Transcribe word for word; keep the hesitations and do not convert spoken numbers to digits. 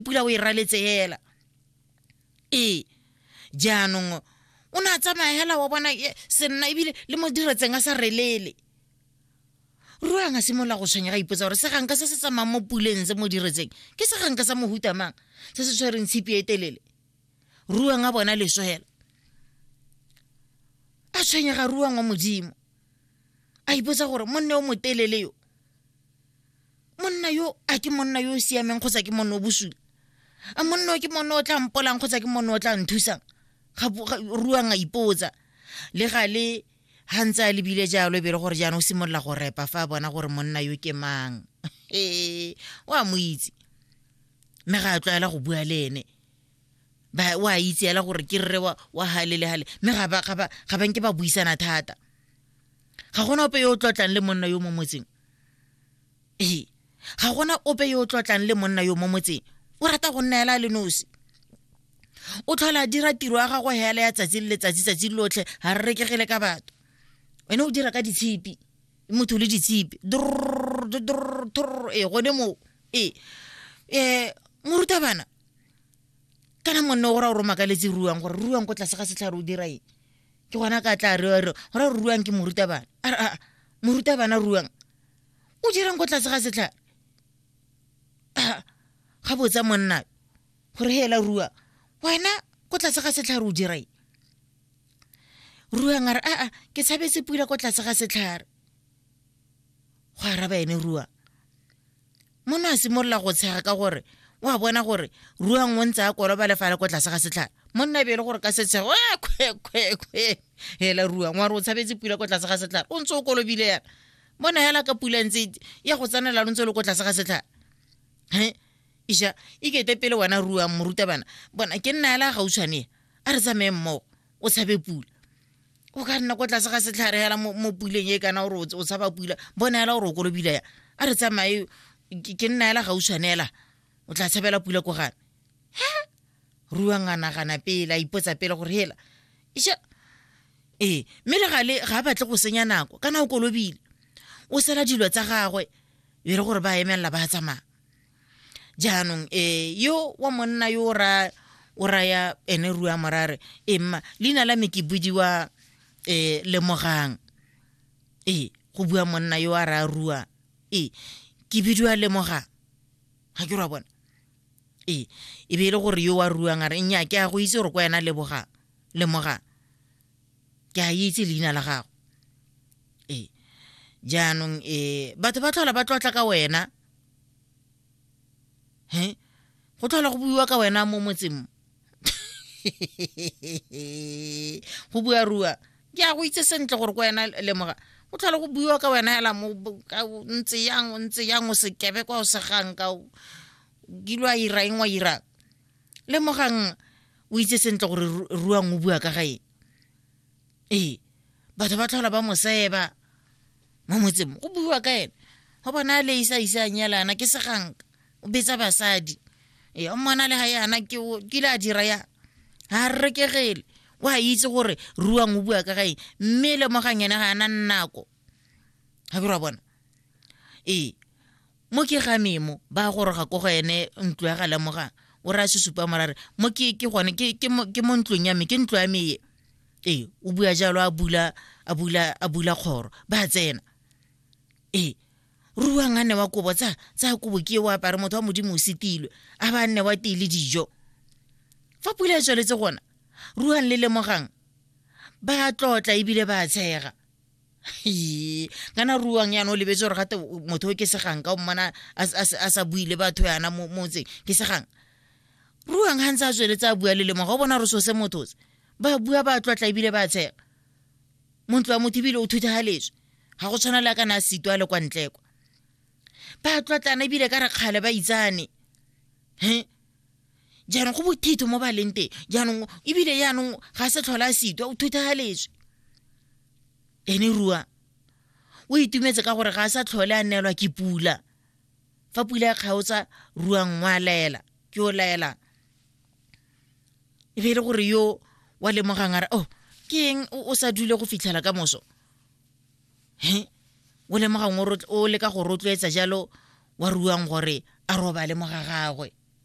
pula o e raletse hela e jaanong o na tsamaya hela wa bona se nna ebile le mo diretseng a sa relele ruang a simola go tshwenya ga ipotsa gore se ganka se se tsamang mo puleng se mo diretseng ke se ganka sa mohuta mang se se tshwereng tshipi e telele ruang a bona leso hela a tshwenya ga ruang wa modimo a ipotsa gore monna o motelele yo monna yo a ke monna yo siameng kgotsa ke monna o bosula a monna ke monna o tla mpolang kgotsa ke monna o tla nthusang ga ruang a ipotsa le gale hantsa le bile jalo e be le gore jana o simolla go repa fa bona gore monna yo ke mang eh wa mo itse me ga tlwaela go bua le ene ba wa itse ela gore ke rre wa wa hale le hale me ga ba ga ba ga ba nke ba buisana thata ga gona ope yo tlotlang le monna yo mo motseng eh ga gona ope yo tlotlang le monna yo mo motseng o rata go nela le nosi o tlhola dira tiro ya gago hela ya tsatsi le tsatsi tsatsi lotlhe ha re rekegele ka batho wena o dira ka ditshipi motho le ditshipi e gone mo e eh moruta bana kana monna o ra o roma ka letsi ruang gore ruang go tla se ga setlhare o dira eng ke gona ka tla re re gore ruang ke moruta bana a moruta bana ruang o dirang go tla se ga setlhare ga botsa monna gore hela rua wena go tla se ga setlhare o dira eng ruang a re a a ke tshabetse pula go tla se ga setlhare go araba ene rua monna a simolla go tshega ka gore wa bona gore ruang o ntse a koloba lefale go tla se ga setlhare monna be le gore ka setshego a kwe kwe kwe hela ruang wa re o tshabetse pula go tla se ga setlhare o ntse o kolobile yana bona hela ka pula ntse ya go tsanela lo ntse le go tla se ga setlhare he isha ikete pele wana ruang moruta bana bona ke nna la ga utshwane a re tsamaye mmo o tshabe pula o ka nna go tla se ga setlhare hela mo puleng e kana o o tshaba pula bona hela o re kolobile ya a re tsamaye ke nna la ga utshwanela o tla tshabela pula go gana ruang a nagana pele a ipotsa pele gore hela isha eh mmele gale ga batle go senya nako kana o kolobile o sela dilo tsa gagwe e re gore ba emela ba tsamaya jaanong eh yo wa monna yo ra o ra ya ene rua marare emma lina la me ke budiwa eh Lemogang eh go bua monna yo a ra rua eh ke bidiwa Lemogang ha ke ra bona eh e be le gore yo wa rua ngare nya ke a go itse gore kwa ena Lebogang Lemogang ke a itse lina la gago eh jaanong eh batho ba tlhola ba tlotla ka wena he go tlhola go buiwa ka wena mo motseng go bua rua ke a go itse sentle gore kwa ena Lemoga go tlhola go buiwa ka wena hela mo ntse yang ntse yang o se kebe kwa o se gang ka gilwa ira engwa ira Lemogang o itse sentle gore ruang o bua ka gae eh batho ba tlhola ba mo seba mo motseng go buiwa ka ena go bona le isa isa nyalana ke se gang o betsa basadi e o mona le ha yana ke ke la dira ya ha rekegele wa itse gore ruang o bua ka gae mme Lemogang ena ga ana nnako ha bira bona e mo ke ga memo ba gore ga go go ene ntlo ya ga Lemogang o ra se supa marare mo ke ke gone ke ke mo ntlong ya me ke ntlo ya me e o bua jalo a bula a bula a bula khoro ba tsena e ruang a ne wa kobo tsa tsa kobo ke wa apare motho wa modimo o setilwe a ba nne wa tile dijo fa pula e tsweletse gona ruang le Lemogang ba tlotla ebile ba tshega kana ruang yana o lebetse gore gate motho o ke segang ka o mmana a sa buile batho yana mo motse ke segang ruang hantsa a tsweletse a bua le Lemogang o bona re so se motho ba bua ba tlotla ebile ba tshega montlo wa motho ebile o thutha haletswe ga go tshwana le kana sitwa le kwa ntleko ba tlotlana ebile ka re kgale ba itsane he jaanong go bothito mo ba leng teng jaanong ebile jaanong ga se tlhola sitwa o thutha haletswe ene rua o itumetse ka gore ga sa tlhole a nelwa ke pula fa pula ya kgaotsa ruang wa laela ke o laela e be le gore yo wa Lemogang a re oh ke eng o sa dule go fitlhela ka moso he o Lemogang o le ka go rotloetsa jalo wa ruang gore a roba Lemoga gagwe